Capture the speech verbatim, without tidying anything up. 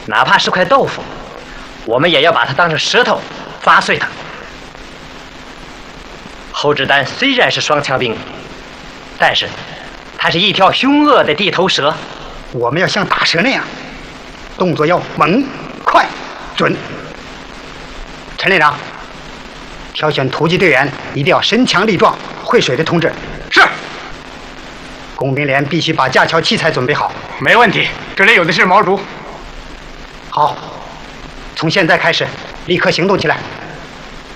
哪怕是块豆腐，我们也要把它当成石头砸碎它。侯志丹虽然是双枪兵，但是他是一条凶恶的地头蛇。 我们要像打蛇那样，动作要猛、快、准。陈连长，挑选突击队员一定要身强力壮、会水的同志。 是。 工兵连必须把架桥器材准备好。 没问题，这里有的是毛竹。 好，从现在开始，立刻行动起来。